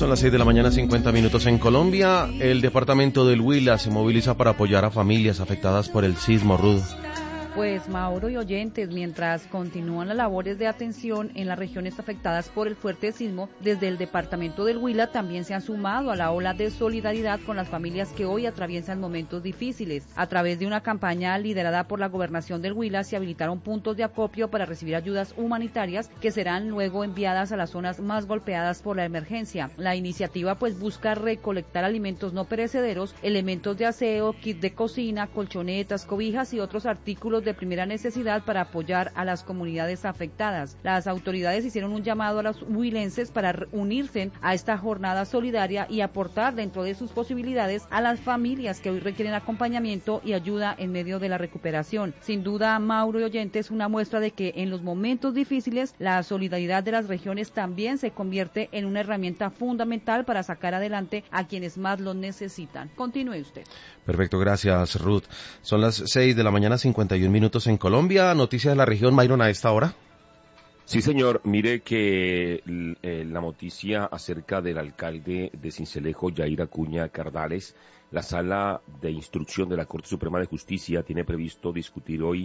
Son las 6 de la mañana, 50 minutos en Colombia. El departamento del Huila se moviliza para apoyar a familias afectadas por el sismo, Ruth. Pues Mauro y oyentes, mientras continúan las labores de atención en las regiones afectadas por el fuerte sismo, desde el departamento del Huila también se han sumado a la ola de solidaridad con las familias que hoy atraviesan momentos difíciles. A través de una campaña liderada por la gobernación del Huila se habilitaron puntos de acopio para recibir ayudas humanitarias que serán luego enviadas a las zonas más golpeadas por la emergencia. La iniciativa pues busca recolectar alimentos no perecederos, elementos de aseo, kit de cocina, colchonetas, cobijas y otros artículos de primera necesidad para apoyar a las comunidades afectadas. Las autoridades hicieron un llamado a los huilenses para unirse a esta jornada solidaria y aportar dentro de sus posibilidades a las familias que hoy requieren acompañamiento y ayuda en medio de la recuperación. Sin duda, Mauro y oyentes, es una muestra de que en los momentos difíciles la solidaridad de las regiones también se convierte en una herramienta fundamental para sacar adelante a quienes más lo necesitan. Continúe usted. Perfecto, gracias, Ruth. Son las 6 de la mañana, 51 minutos en Colombia. Noticias de la región, Myron, a esta hora. Sí, señor. Mire que la noticia acerca del alcalde de Sincelejo, Yair Acuña Cardales, la Sala de Instrucción de la Corte Suprema de Justicia tiene previsto discutir hoy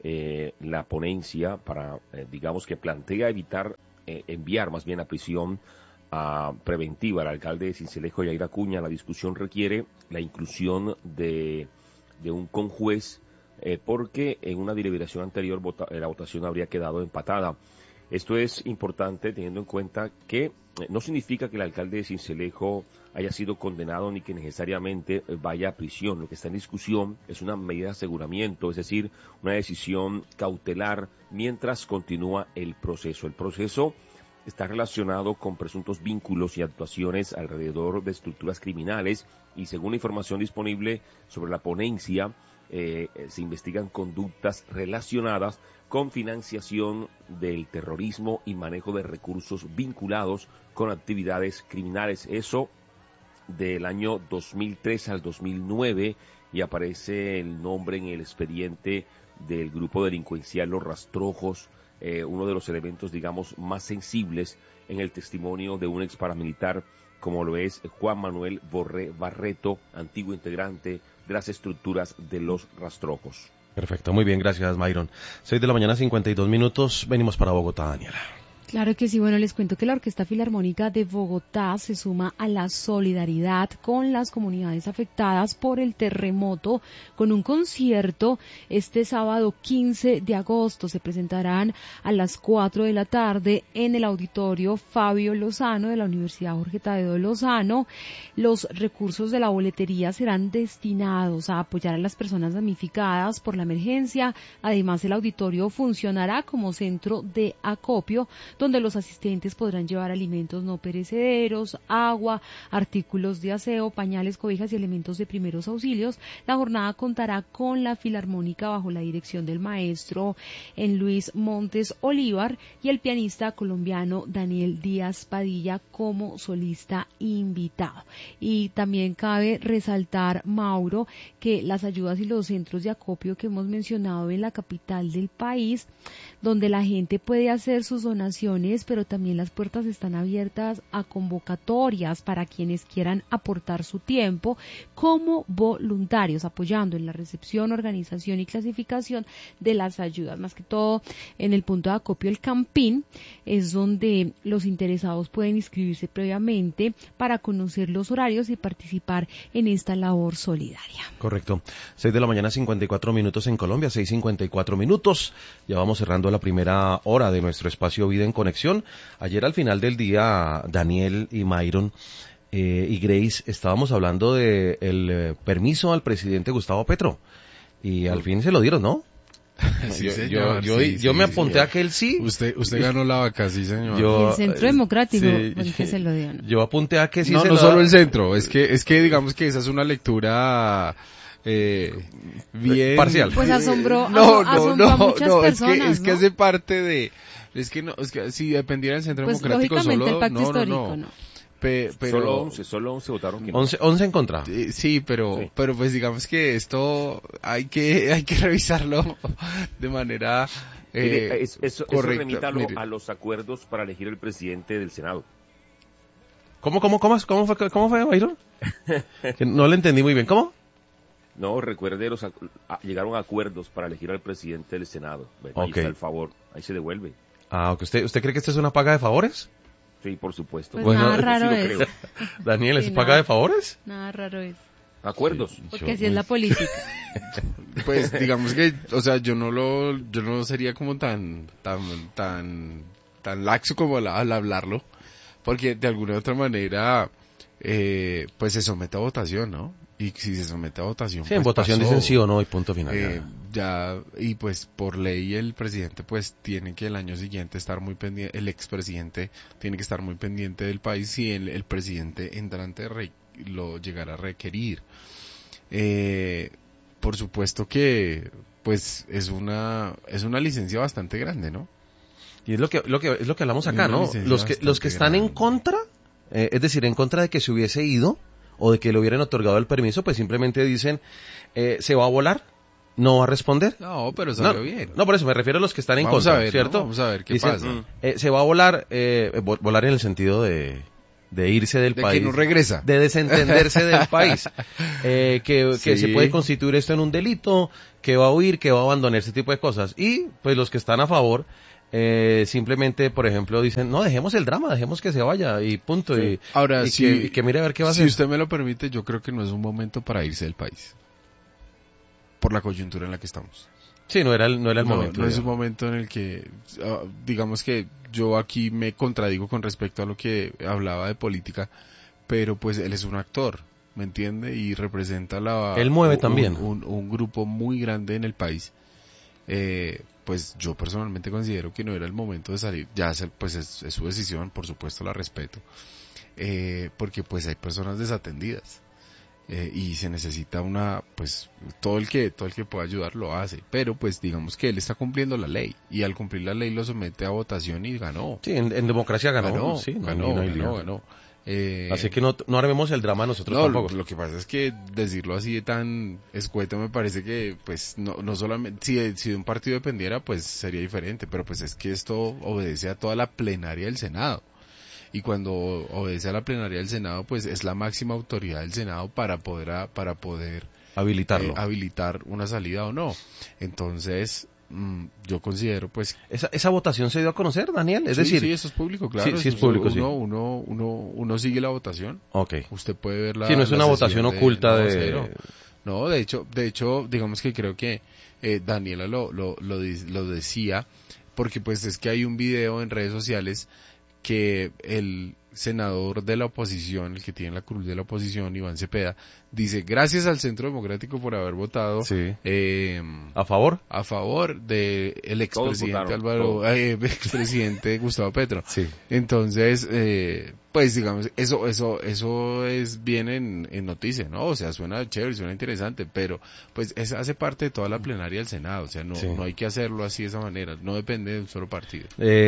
la ponencia para, digamos que plantea enviar más bien a prisión preventiva al alcalde de Sincelejo, Yair Acuña. La discusión requiere la inclusión de un conjuez porque en una deliberación anterior la votación habría quedado empatada. Esto es importante teniendo en cuenta que no significa que el alcalde de Sincelejo haya sido condenado ni que necesariamente vaya a prisión. Lo que está en discusión es una medida de aseguramiento, es decir, una decisión cautelar mientras continúa el proceso. El proceso está relacionado con presuntos vínculos y actuaciones alrededor de estructuras criminales y según la información disponible sobre la ponencia, se investigan conductas relacionadas con financiación del terrorismo y manejo de recursos vinculados con actividades criminales. Eso del año 2003 al 2009 y aparece el nombre en el expediente del grupo delincuencial Los Rastrojos, uno de los elementos, digamos, más sensibles en el testimonio de un ex paramilitar como lo es Juan Manuel Barreto, antiguo integrante de las estructuras de Los Rastrojos. Perfecto, muy bien, gracias, Myron. 6 de la mañana, 52 minutos, venimos para Bogotá, Daniela. Claro que sí, bueno, les cuento que la Orquesta Filarmónica de Bogotá se suma a la solidaridad con las comunidades afectadas por el terremoto con un concierto este sábado 15 de agosto. Se presentarán a las 4 de la tarde en el auditorio Fabio Lozano de la Universidad Jorge Tadeo de Lozano. Los recursos de la boletería serán destinados a apoyar a las personas damnificadas por la emergencia. Además, el auditorio funcionará como centro de acopio donde los asistentes podrán llevar alimentos no perecederos, agua, artículos de aseo, pañales, cobijas y elementos de primeros auxilios. La jornada contará con la Filarmónica bajo la dirección del maestro Luis Montes Olívar y el pianista colombiano Daniel Díaz Padilla como solista invitado. Y también cabe resaltar, Mauro, que las ayudas y los centros de acopio que hemos mencionado en la capital del país, donde la gente puede hacer sus donaciones, pero también las puertas están abiertas a convocatorias para quienes quieran aportar su tiempo como voluntarios, apoyando en la recepción, organización y clasificación de las ayudas. Más que todo, en el punto de acopio El Campín es donde los interesados pueden inscribirse previamente para conocer los horarios y participar en esta labor solidaria. Correcto. 6 de la mañana, 54 minutos en Colombia, 6:54 minutos. Ya vamos cerrando la primera hora de nuestro espacio Vida en Conexión. Ayer al final del día, Daniel y Myron y Grace estábamos hablando de el permiso al presidente Gustavo Petro y al fin se lo dieron, ¿no? Sí, señor. Yo me apunté a que él sí. Usted ganó la vaca, sí, señor. El Centro Democrático, que se lo dio, ¿no? Yo apunté a que sí. No solo el centro, es que digamos que esa es una lectura bien parcial. Pues asombró a muchas personas, es que hace parte de, es que si dependiera del Centro pues Democrático lógicamente solo, el pacto histórico, ¿no? Pero solo 11 votaron que no. 11 en contra. Sí, pero pues digamos que esto hay que revisarlo de manera eso correcta. remítalo a los acuerdos para elegir el presidente del Senado. ¿Cómo fue, Byron? Que no le entendí muy bien. ¿Cómo? No, recuerde, llegaron a acuerdos para elegir al presidente del Senado. Bueno, ahí Ok. está el favor, ahí se devuelve. Ah, ¿usted cree que esto es una paga de favores? Sí, por supuesto. Pues Bueno, nada sí raro lo es. creo. Daniel, ¿es Sí, paga nada. de favores? Nada raro es. Acuerdos. Porque así es la política. Pues digamos que, o sea, yo no sería como tan laxo como al hablarlo, porque de alguna u otra manera, pues se somete a votación, ¿no? Y si se somete a votación, Sí, en pues votación pasó. dicen sí o no y punto final. Y pues por ley el presidente pues tiene que el año siguiente estar muy pendiente, el expresidente tiene que estar muy pendiente del país si el presidente entrante lo llegara a requerir. Por supuesto que pues es una licencia bastante grande, ¿no? Y es lo que hablamos acá, Una ¿no? licencia Los que bastante están en grande. contra, es decir, en contra de que se hubiese ido o de que le hubieran otorgado el permiso, pues simplemente dicen, se va a volar, no va a responder. No, pero salió bien. No, por eso me refiero a los que están en Vamos contra, a ver, ¿cierto? ¿no? Vamos a ver qué Dicen, pasa. se va a volar, volar en el sentido de irse del De país. que no regresa. De desentenderse del país. Que Sí. se puede constituir esto en un delito, que va a huir, que va a abandonar ese tipo de cosas. Y pues los que están a favor, simplemente, por ejemplo, dicen, no, dejemos el drama, dejemos que se vaya y punto. Sí. Y, Ahora, y si, que mire a ver qué va a si hacer. usted me lo permite, yo creo que no es un momento para irse del país. Por la coyuntura en la que estamos. Sí, no era el momento. No es un digamos. momento en el que, digamos que yo aquí me contradigo con respecto a lo que hablaba de política, pero pues él es un actor, ¿me entiende? Y representa Él mueve también. un grupo muy grande en el país. Pues yo personalmente considero que no era el momento de salir. Ya pues es su decisión, por supuesto la respeto. Porque pues hay personas desatendidas. Y se necesita pues todo el que pueda ayudar lo hace, pero pues digamos que él está cumpliendo la ley y al cumplir la ley lo somete a votación y ganó. Sí, en democracia ganó. Sí, no hay lío. ganó. Así que no armemos el drama nosotros No, tampoco. lo que pasa es que decirlo así de tan escueto me parece que pues no solamente si de un partido dependiera pues sería diferente, pero pues es que esto obedece a toda la plenaria del Senado. Y cuando obedece a la plenaria del Senado, pues es la máxima autoridad del Senado para poder Habilitarlo. habilitar una salida o no. Entonces, yo considero pues... ¿Esa votación se dio a conocer, Daniel? Es sí, decir, sí, eso es público, claro. Sí, es público, sí. Uno sigue la votación. ok. Usted puede ver la... Sí, no es la una sesión votación oculta no, de... cero. No, de hecho, digamos que creo que Daniela lo decía, porque pues es que hay un video en redes sociales que el senador de la oposición, el que tiene la cruz de la oposición, Iván Cepeda, dice, gracias al Centro Democrático por haber votado Sí. a ¿A favor? de el expresidente votaron, expresidente Gustavo Petro. Sí. Entonces, pues digamos, eso es bien en noticia, ¿no? O sea, suena chévere, suena interesante, pero pues hace parte de toda la plenaria del Senado, o sea, no hay que hacerlo así de esa manera, no depende de un solo partido.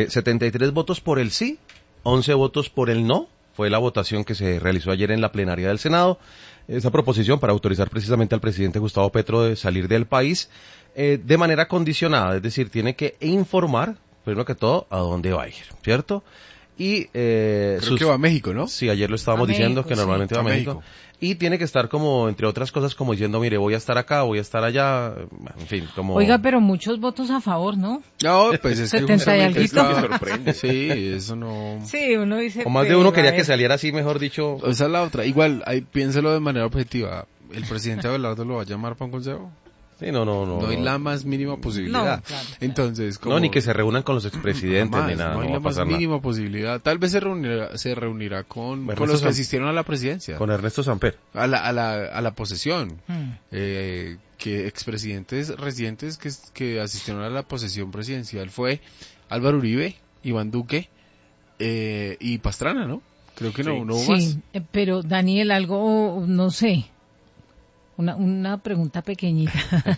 73 votos por el sí, 11 votos por el no. Fue la votación que se realizó ayer en la plenaria del Senado. Esa proposición para autorizar precisamente al presidente Gustavo Petro de salir del país de manera condicionada, es decir, tiene que informar, primero que todo, a dónde va a ir, ¿cierto? Y Creo que va a México, ¿no? Sí, ayer lo estábamos A diciendo México, que sí. normalmente va a A México. México. Y tiene que estar como, entre otras cosas, como diciendo, mire, voy a estar acá, voy a estar allá, en fin, como... Oiga, pero muchos votos a favor, ¿no? No, pues es que 70 y justamente alguito. Me sorprende. Sí, eso no... Sí, uno dice... O más de pero, uno a quería ver. que saliera así, mejor dicho. Esa es la otra. Igual, piénselo de manera objetiva. ¿El presidente Abelardo lo va a llamar para un consejo? Sí, no. No hay la más mínima posibilidad. No, claro. Entonces, como... No, ni que se reúnan con los expresidentes, Jamás, ni nada, no hay no va la a más pasar nada. mínima posibilidad. Tal vez se reunirá con Ernesto los que Sam- asistieron a la presidencia. Con Ernesto Samper. A la posesión. Hmm. Que expresidentes recientes que asistieron a la posesión presidencial fue Álvaro Uribe, Iván Duque y Pastrana, ¿no? Creo que no hubo más. Sí, pero Daniel, algo, no sé, una pregunta pequeñita.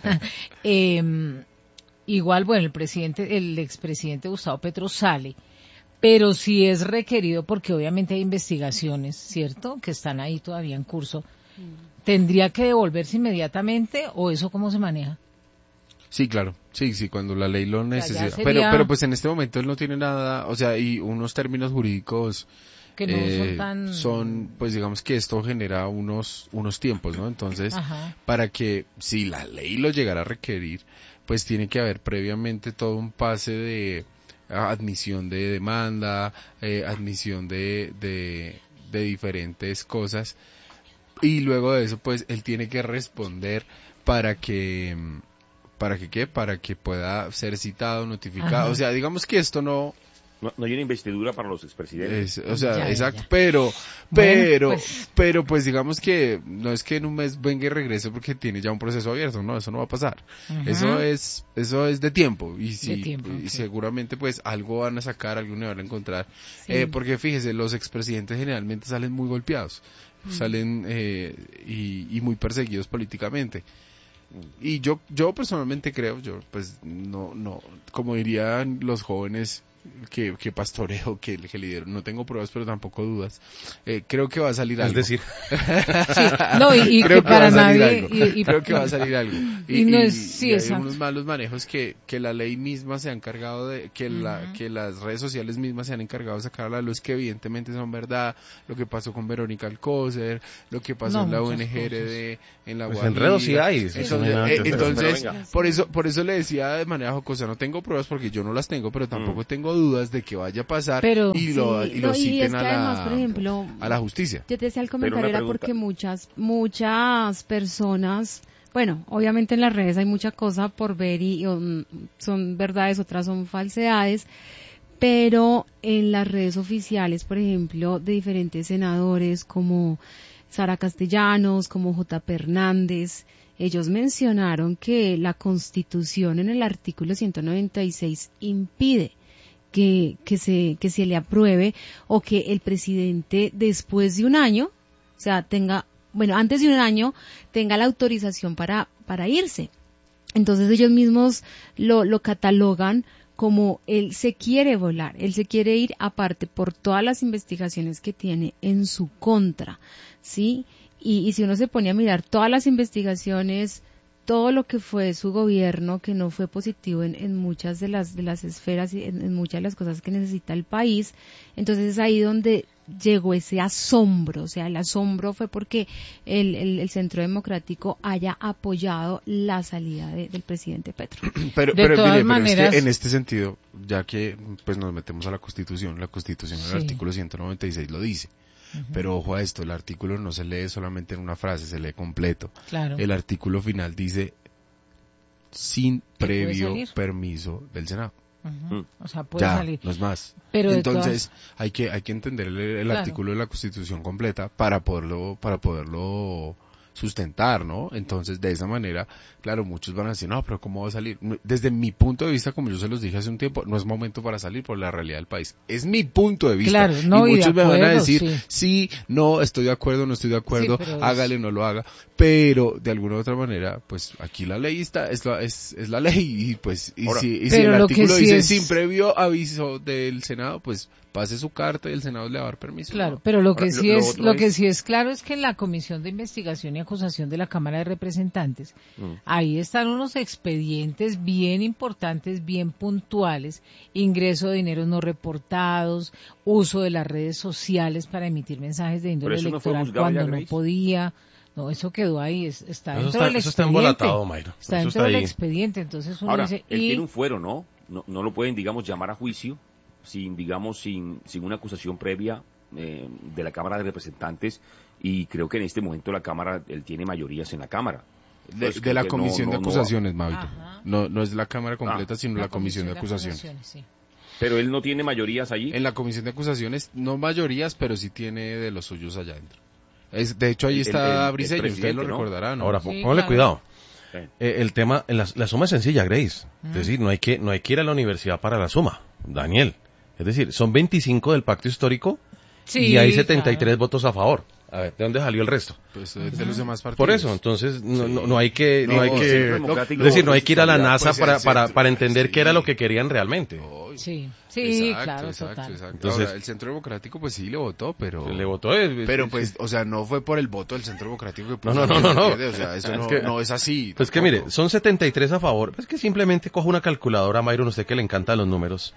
Igual, bueno, el expresidente Gustavo Petro sale, pero si es requerido, porque obviamente hay investigaciones, ¿cierto?, que están ahí todavía en curso, ¿tendría que devolverse inmediatamente o eso cómo se maneja? Sí, claro. Sí, cuando la ley lo necesita. sería- Pero pues en este momento él no tiene nada, o sea, y unos términos jurídicos Que no son tan... pues digamos que esto genera unos tiempos, ¿no? Entonces, para que, si la ley lo llegara a requerir, pues tiene que haber previamente todo un pase de admisión de demanda, admisión de diferentes cosas, y luego de eso, pues, él tiene que responder para que pueda ser citado, notificado. O sea, digamos que esto no hay una investidura para los expresidentes. Exacto, pero pues digamos que no es que en un mes venga y regrese porque tiene ya un proceso abierto, no, eso no va a pasar. Eso es de tiempo y seguramente pues algo van a sacar, alguno van a encontrar, porque fíjese, los expresidentes generalmente salen muy golpeados, salen y muy perseguidos políticamente. Y yo personalmente creo, pues no, como dirían los jóvenes que pastoreo, que lidero, no tengo pruebas pero tampoco dudas, creo que va a salir algo. Es decir, creo que para nadie y creo que va a salir algo. Y no es, hay unos malos manejos que la ley misma se ha encargado de, que las redes sociales mismas se han encargado de sacar a la luz, que evidentemente son verdad, lo que pasó con Verónica Alcócer, lo que pasó en la ONGRD, en la pues enredos sí hay. Entonces, por eso le decía de manera jocosa, no tengo pruebas porque yo no las tengo, pero tampoco tengo dudas de que vaya a pasar y lo citen además, por ejemplo, a la justicia. Yo te decía el comentario era porque muchas personas, bueno, obviamente en las redes hay mucha cosa por ver y son verdades, otras son falsedades, pero en las redes oficiales, por ejemplo, de diferentes senadores como Sara Castellanos, como J.P. Hernández, ellos mencionaron que la Constitución en el artículo 196 impide que se le apruebe o que el presidente después de un año, o sea, antes de un año, tenga la autorización para irse. Entonces ellos mismos lo catalogan como él se quiere volar, él se quiere ir aparte por todas las investigaciones que tiene en su contra, ¿sí? Y si uno se pone a mirar todas las investigaciones, todo lo que fue su gobierno, que no fue positivo en muchas de las esferas y en muchas de las cosas que necesita el país, entonces es ahí donde llegó ese asombro. O sea, el asombro fue porque el Centro Democrático haya apoyado la salida del presidente Petro. Pero todas maneras, es que en este sentido, ya que pues nos metemos a la Constitución en el artículo 196 lo dice. Pero ojo a esto, el artículo no se lee solamente en una frase, se lee completo. Claro. El artículo final dice sin previo permiso del Senado. O sea, puede salir. No es más. Pero entonces hay que entender el artículo de la Constitución completa para poderlo sustentar, ¿no? Entonces, de esa manera, claro, muchos van a decir, no, pero ¿cómo va a salir? Desde mi punto de vista, como yo se los dije hace un tiempo, no es momento para salir por la realidad del país. Es mi punto de vista. Claro, no, y muchos me van a decir, sí, no, estoy de acuerdo, no estoy de acuerdo, hágale, no lo haga. Pero, de alguna u otra manera, pues, aquí la ley es la ley, y pues, si el artículo dice sin previo aviso del Senado, pues, pase su carta y el Senado le va a dar permiso. Claro, pero lo que sí es claro es que en la Comisión de Investigación y Acusación de la Cámara de Representantes, ahí están unos expedientes bien importantes, bien puntuales, ingreso de dineros no reportados, uso de las redes sociales para emitir mensajes de índole electoral cuando no podía. No, eso quedó ahí, está dentro del expediente. Eso está embolatado, Mayra. Está dentro del expediente, entonces uno dice... Él tiene un fuero, ¿no? No lo pueden, digamos, llamar a juicio sin una acusación previa de la Cámara de Representantes, y creo que en este momento él tiene mayorías en la Cámara. De la Comisión de Acusaciones, Mauro. No es la Cámara completa, sino la Comisión de Acusaciones. Sí. Pero él no tiene mayorías allí. En la Comisión de Acusaciones, no mayorías, pero sí tiene de los suyos allá adentro. De hecho, ahí está Briceño, ustedes lo recordarán, ¿no? Ahora, póngale cuidado. El tema, la suma es sencilla, Grace. Es decir, no hay que ir a la universidad para la suma, Daniel. Es decir, son 25 del pacto histórico y hay 73 votos a favor. A ver, ¿de dónde salió el resto? Pues de los demás partidos. Por eso, entonces no hay que, es decir, no hay que ir a la NASA pues, para entender sí. qué era lo que querían realmente. Sí, Exacto, claro, exacto, total. exacto. Entonces, ahora, el Centro Democrático pues sí le votó, pero... Le votó. Pero pues, o sea, no fue por el voto del Centro Democrático que puso No. ¿entiende? O sea, eso no es así. Pues que tampoco. mire, son 73 a favor. Es que simplemente cojo una calculadora, Mayron, usted que le encantan los números.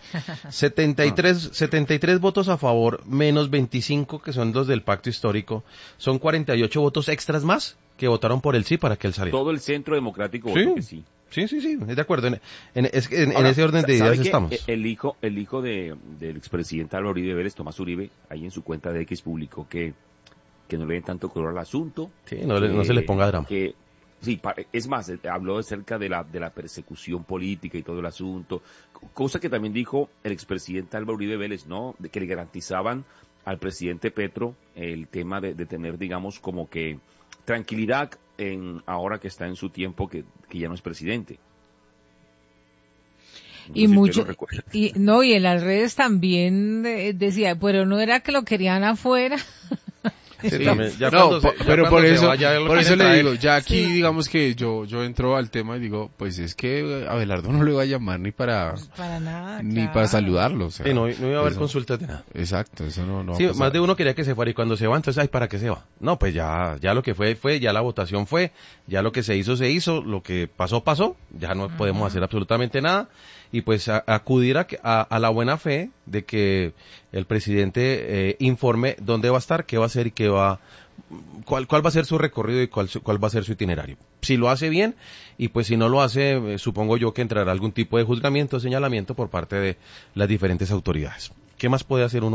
73 votos a favor, menos 25 que son los del pacto histórico. Son 48 votos extras más que votaron por el sí para que él saliera. Todo el Centro Democrático Sí. votó que sí. Sí, es de acuerdo. En Ahora, ese orden de ¿sabe ideas que estamos. El hijo del expresidente Álvaro Uribe Vélez, Tomás Uribe, ahí en su cuenta de X publicó que no le den tanto color al asunto. Sí, no se le ponga drama. Sí, es más, habló acerca de la persecución política y todo el asunto, cosa que también dijo el expresidente Álvaro Uribe Vélez, ¿no? De que le garantizaban al presidente Petro el tema de tener, digamos, como que tranquilidad ahora que está en su tiempo que ya no es presidente. No Y sé si mucho, usted lo recuerda. y en las redes también decía, pero no era que lo querían afuera. Sí, Sí. también, ya No, cuando se- ya pero cuando por se eso, vaya, lo por que eso le le trae- digo, ya aquí digamos que yo entro al tema y digo, pues es que Abelardo no le va a llamar ni para nada. ni claro. para saludarlo, o sea, Sí, no iba a haber eso- consultas de nada. Exacto, eso no va Sí, a pasar. más de uno quería que se fuera y cuando se va, entonces, ay, ¿para qué se va? No, pues ya lo que fue, ya la votación fue, ya lo que se hizo, lo que pasó, ya no podemos hacer absolutamente nada y pues acudir a la buena fe de que el presidente informe dónde va a estar, qué va a hacer y cuál va a ser su recorrido y cuál va a ser su itinerario. Si lo hace bien y pues si no lo hace, supongo yo que entrará algún tipo de juzgamiento o señalamiento por parte de las diferentes autoridades. ¿Qué más puede hacer uno?